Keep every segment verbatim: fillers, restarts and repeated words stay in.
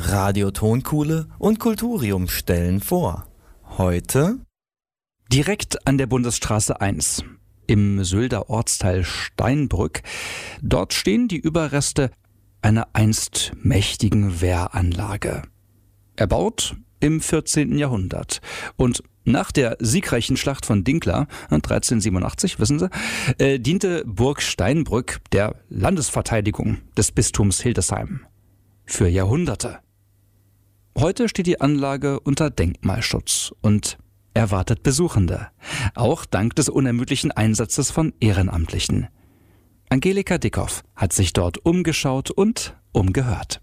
Radio Tonkuhle und Kulturium stellen vor. Heute direkt an der Bundesstraße eins, im Sylder Ortsteil Steinbrück. Dort stehen die Überreste einer einst mächtigen Wehranlage. Erbaut im vierzehnten Jahrhundert. Und nach der siegreichen Schlacht von Dinklage dreizehnhundertsiebenundachtzig, wissen Sie, äh, diente Burg Steinbrück der Landesverteidigung des Bistums Hildesheim. Für Jahrhunderte. Heute steht die Anlage unter Denkmalschutz und erwartet Besuchende. Auch dank des unermüdlichen Einsatzes von Ehrenamtlichen. Angelika Dickhoff hat sich dort umgeschaut und umgehört.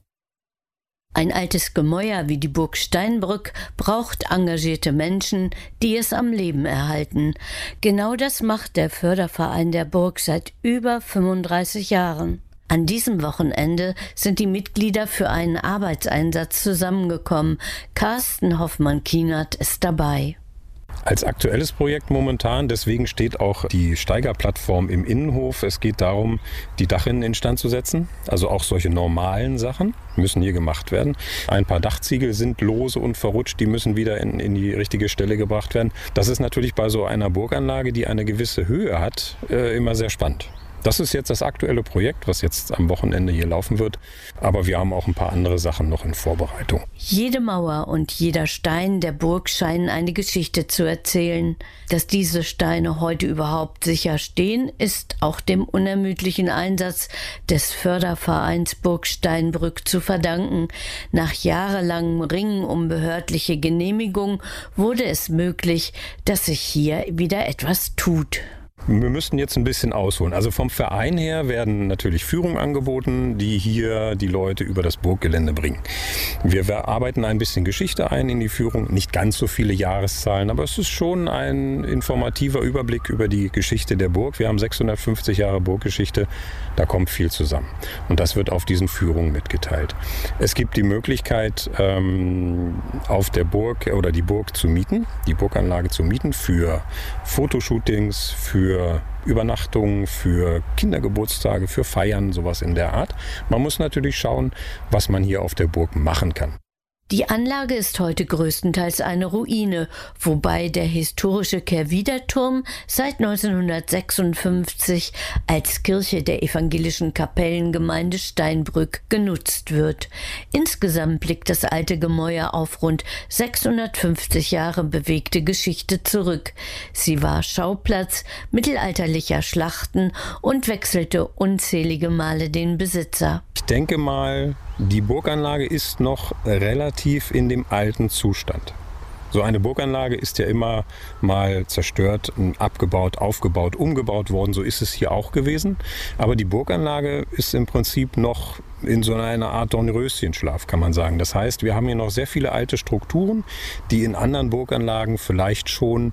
Ein altes Gemäuer wie die Burg Steinbrück braucht engagierte Menschen, die es am Leben erhalten. Genau das macht der Förderverein der Burg seit über fünfunddreißig Jahren. An diesem Wochenende sind die Mitglieder für einen Arbeitseinsatz zusammengekommen. Carsten Hoffmann-Kienert ist dabei. Als aktuelles Projekt momentan, deswegen steht auch die Steigerplattform im Innenhof. Es geht darum, die Dachrinnen instand zu setzen. Also auch solche normalen Sachen müssen hier gemacht werden. Ein paar Dachziegel sind lose und verrutscht, die müssen wieder in, in die richtige Stelle gebracht werden. Das ist natürlich bei so einer Burganlage, die eine gewisse Höhe hat, äh, immer sehr spannend. Das ist jetzt das aktuelle Projekt, was jetzt am Wochenende hier laufen wird. Aber wir haben auch ein paar andere Sachen noch in Vorbereitung. Jede Mauer und jeder Stein der Burg scheinen eine Geschichte zu erzählen. Dass diese Steine heute überhaupt sicher stehen, ist auch dem unermüdlichen Einsatz des Fördervereins Burg Steinbrück zu verdanken. Nach jahrelangem Ringen um behördliche Genehmigung wurde es möglich, dass sich hier wieder etwas tut. Wir müssten jetzt ein bisschen ausholen. Also vom Verein her werden natürlich Führungen angeboten, die hier die Leute über das Burggelände bringen. Wir arbeiten ein bisschen Geschichte ein in die Führung, nicht ganz so viele Jahreszahlen, aber es ist schon ein informativer Überblick über die Geschichte der Burg. Wir haben sechshundertfünfzig Jahre Burggeschichte, da kommt viel zusammen. Und das wird auf diesen Führungen mitgeteilt. Es gibt die Möglichkeit, ähm, auf der Burg oder die Burg zu mieten, die Burganlage zu mieten für Fotoshootings, für für Übernachtungen, für Kindergeburtstage, für Feiern, sowas in der Art. Man muss natürlich schauen, was man hier auf der Burg machen kann. Die Anlage ist heute größtenteils eine Ruine, wobei der historische Kehrwiederturm seit neunzehnhundertsechsundfünfzig als Kirche der evangelischen Kapellengemeinde Steinbrück genutzt wird. Insgesamt blickt das alte Gemäuer auf rund sechshundertfünfzig Jahre bewegte Geschichte zurück. Sie war Schauplatz mittelalterlicher Schlachten und wechselte unzählige Male den Besitzer. Ich denke mal, die Burganlage ist noch relativ in dem alten Zustand. So eine Burganlage ist ja immer mal zerstört, abgebaut, aufgebaut, umgebaut worden. So ist es hier auch gewesen. Aber die Burganlage ist im Prinzip noch in so einer Art Dornröschenschlaf, kann man sagen. Das heißt, wir haben hier noch sehr viele alte Strukturen, die in anderen Burganlagen vielleicht schon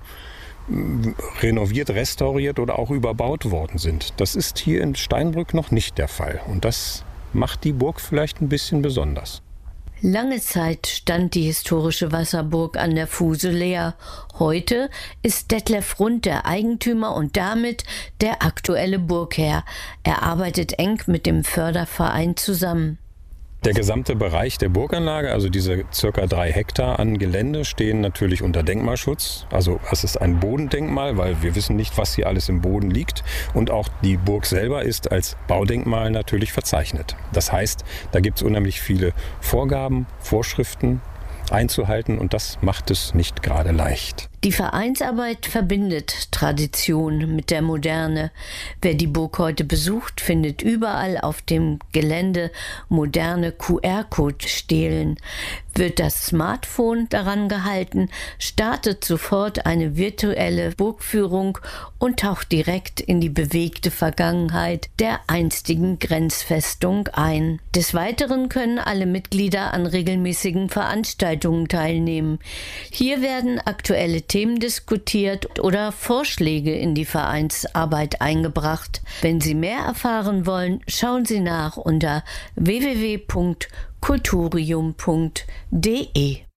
renoviert, restauriert oder auch überbaut worden sind. Das ist hier in Steinbrück noch nicht der Fall. Und das macht die Burg vielleicht ein bisschen besonders. Lange Zeit stand die historische Wasserburg an der Fuhse leer. Heute ist Detlef Rund der Eigentümer und damit der aktuelle Burgherr. Er arbeitet eng mit dem Förderverein zusammen. Der gesamte Bereich der Burganlage, also diese circa drei Hektar an Gelände, stehen natürlich unter Denkmalschutz. Also es ist ein Bodendenkmal, weil wir wissen nicht, was hier alles im Boden liegt. Und auch die Burg selber ist als Baudenkmal natürlich verzeichnet. Das heißt, da gibt es unheimlich viele Vorgaben, Vorschriften einzuhalten und das macht es nicht gerade leicht. Die Vereinsarbeit verbindet Tradition mit der Moderne. Wer die Burg heute besucht, findet überall auf dem Gelände moderne Q R-Code stehlen. Wird das Smartphone daran gehalten, startet sofort eine virtuelle Burgführung und taucht direkt in die bewegte Vergangenheit der einstigen Grenzfestung ein. Des Weiteren können alle Mitglieder an regelmäßigen Veranstaltungen teilnehmen. Hier werden aktuelle Themen diskutiert oder Vorschläge in die Vereinsarbeit eingebracht. Wenn Sie mehr erfahren wollen, schauen Sie nach unter w w w punkt kulturium punkt d e.